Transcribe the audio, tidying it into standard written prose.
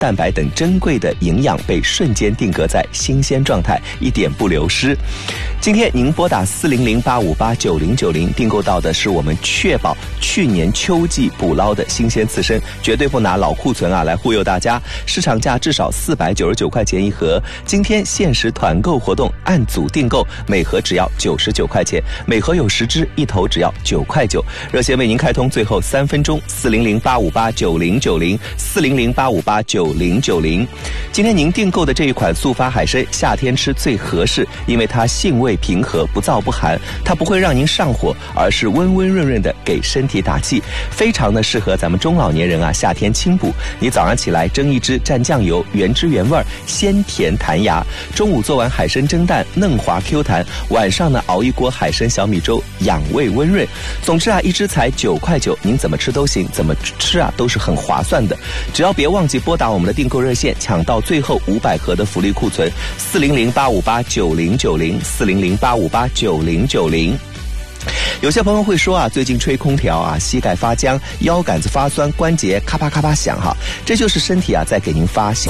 蛋白等珍贵的营养被瞬间定格在新鲜状态，一点不流失。今天您拨打400-858-9090订购到的是我们确保去年秋季捕捞的新鲜刺身，绝对不拿老库存来忽悠大家。市场价至少499块钱一盒，今天限时团购活动，按组订购，每盒只要99块钱，每盒有10只，一头只要9块9。热线为您开通最后3分钟，400-858-9090，400-858-9090。今天您订购的这一款速发海参，夏天吃最合适，因为它性味平和，不燥不寒，它不会让您上火，而是温温润润的给身体打气，非常的适合咱们中老年人夏天清补。你早上起来蒸一只，蘸酱油，原汁原味，鲜甜弹牙；中午做完海参蒸蛋，嫩滑 Q 弹；晚上呢熬一锅海参小米粥，养胃温润。总之一只才9块9，您怎么吃都行，怎么吃都是很划算的。只要别忘记拨打我们的订购热线，抢到最后500盒的福利库存，400-858-9090，400-858-9090。有些朋友会说最近吹空调膝盖发僵，腰杆子发酸，关节咔啪咔啪响这就是身体在给您发信